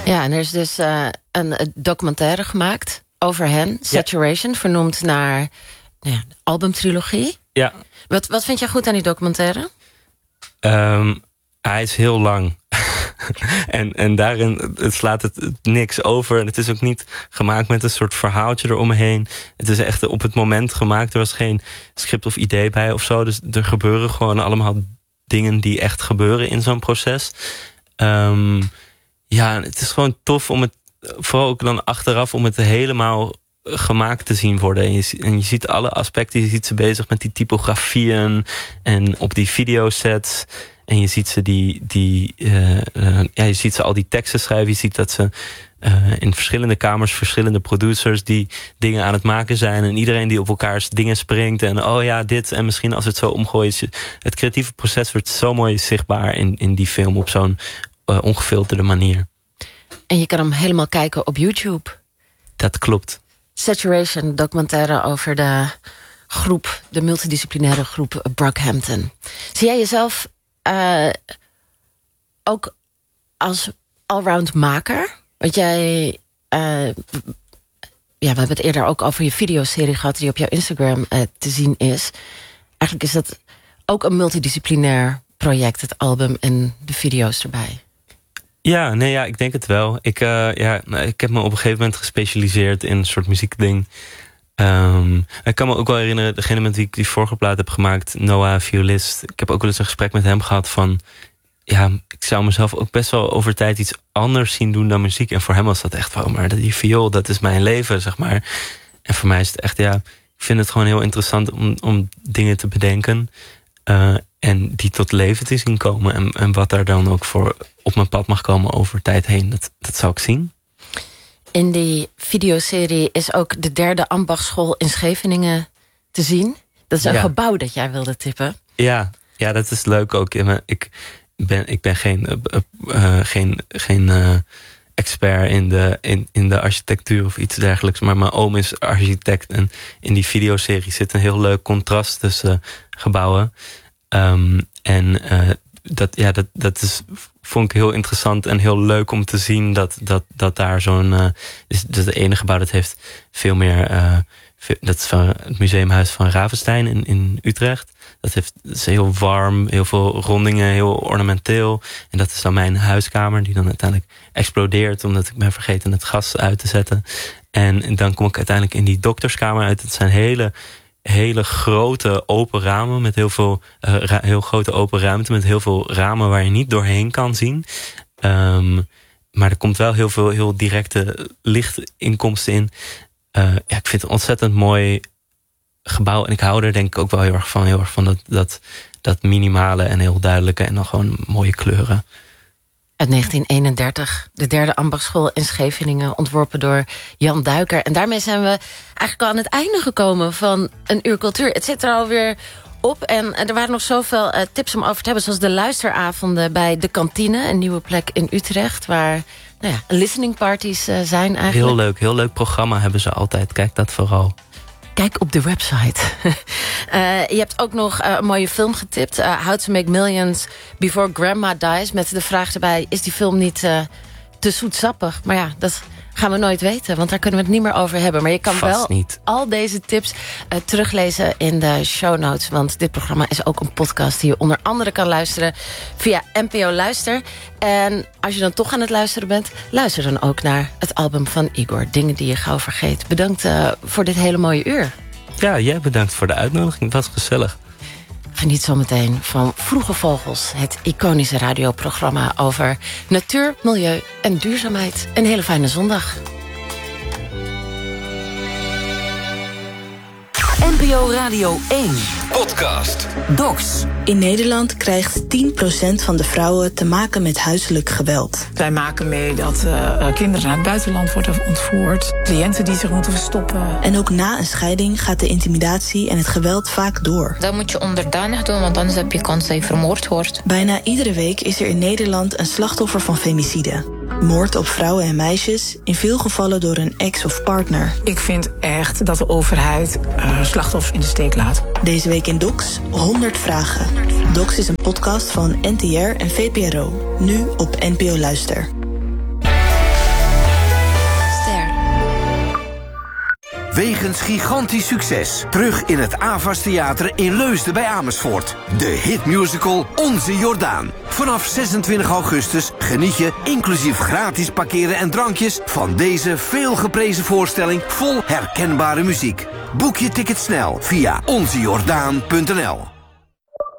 Ja, en er is dus een documentaire gemaakt over hen. Saturation, vernoemd naar de albumtrilogie. Ja. Wat vind jij goed aan die documentaire? Hij is heel lang. en daarin slaat het niks over. En het is ook niet gemaakt met een soort verhaaltje eromheen. Het is echt op het moment gemaakt. Er was geen script of idee bij of zo. Dus er gebeuren gewoon allemaal dingen die echt gebeuren in zo'n proces. Het is gewoon tof om het, vooral ook dan achteraf, om het helemaal gemaakt te zien worden. En je ziet alle aspecten. Je ziet ze bezig met die typografieën en op die videosets. En je ziet ze je ziet ze al die teksten schrijven. Je ziet dat ze in verschillende kamers, verschillende producers die dingen aan het maken zijn. En iedereen die op elkaars dingen springt. En dit. En misschien als het zo omgooit. Het creatieve proces wordt zo mooi zichtbaar in die film op zo'n ongefilterde manier. En je kan hem helemaal kijken op YouTube. Dat klopt. Saturation, documentaire over de multidisciplinaire groep Brockhampton. Zie jij jezelf ook als allround maker? Want jij... we hebben het eerder ook over je videoserie gehad die op jouw Instagram te zien is. Eigenlijk is dat ook een multidisciplinair project, het album en de video's erbij. Ik denk het wel. Ik heb me op een gegeven moment gespecialiseerd in een soort muziekding. Ik kan me ook wel herinneren, degene met wie ik die vorige plaat heb gemaakt, Noah, violist. Ik heb ook wel eens een gesprek met hem gehad van... ik zou mezelf ook best wel over tijd iets anders zien doen dan muziek. En voor hem was dat echt wel, maar die viool, dat is mijn leven, zeg maar. En voor mij is het echt, ik vind het gewoon heel interessant om dingen te bedenken. En die tot leven te zien komen. En wat daar dan ook voor op mijn pad mag komen over tijd heen, dat zal ik zien. In die videoserie is ook de 3e ambachtschool in Scheveningen te zien. Dat is een gebouw dat jij wilde tippen. Ja, dat is leuk ook. Ik ben geen expert in de architectuur of iets dergelijks. Maar mijn oom is architect. En in die videoserie zit een heel leuk contrast tussen gebouwen. Dat vond ik heel interessant en heel leuk om te zien dat daar zo'n... het ene gebouw dat heeft veel meer... dat is van het museumhuis van Ravenstein in Utrecht. Dat is heel warm, heel veel rondingen, heel ornamenteel. En dat is dan mijn huiskamer die dan uiteindelijk explodeert omdat ik ben vergeten het gas uit te zetten. En dan kom ik uiteindelijk in die dokterskamer uit. Het zijn hele grote open ramen met heel grote open ruimte met heel veel ramen waar je niet doorheen kan zien. Maar er komt wel heel directe lichtinkomsten in. Ik vind het een ontzettend mooi gebouw en ik hou er denk ik ook wel heel erg van dat minimale en heel duidelijke en dan gewoon mooie kleuren. Uit 1931, de 3e ambachtschool in Scheveningen, ontworpen door Jan Duiker. En daarmee zijn we eigenlijk al aan het einde gekomen van een uur cultuur. Het zit er alweer op en er waren nog zoveel tips om over te hebben, zoals de luisteravonden bij De Kantine, een nieuwe plek in Utrecht, waar listening parties zijn eigenlijk. Heel leuk programma hebben ze altijd. Kijk dat vooral. Kijk op de website. Je hebt ook nog een mooie film getipt. How to Make Millions Before Grandma Dies. Met de vraag erbij, is die film niet te zoetsappig? Maar dat gaan we nooit weten, want daar kunnen we het niet meer over hebben. Maar je kan wel al deze tips teruglezen in de show notes. Want dit programma is ook een podcast die je onder andere kan luisteren via NPO Luister. En als je dan toch aan het luisteren bent, luister dan ook naar het album van Igor. Dingen die je gauw vergeet. Bedankt voor dit hele mooie uur. Ja, jij bedankt voor de uitnodiging. Het was gezellig. Geniet zometeen van Vroege Vogels, het iconische radioprogramma over natuur, milieu en duurzaamheid. Een hele fijne zondag. NPO Radio 1 Podcast Docs. In Nederland krijgt 10% van de vrouwen te maken met huiselijk geweld. Wij maken mee dat kinderen naar het buitenland worden ontvoerd. Cliënten die zich moeten verstoppen. En ook na een scheiding gaat de intimidatie en het geweld vaak door. Dat moet je onderdanig doen, want anders heb je kans dat je vermoord wordt. Bijna iedere week is er in Nederland een slachtoffer van femicide. Moord op vrouwen en meisjes, in veel gevallen door een ex of partner. Ik vind echt dat de overheid slachtoffers in de steek laat. Deze week in Docs 100 vragen. Docs is een podcast van NTR en VPRO. Nu op NPO Luister. wegens gigantisch succes. Terug in het Avas Theater in Leusden bij Amersfoort. De hitmusical Onze Jordaan. Vanaf 26 augustus geniet je, inclusief gratis parkeren en drankjes, van deze veel geprezen voorstelling vol herkenbare muziek. Boek je ticket snel via onzejordaan.nl.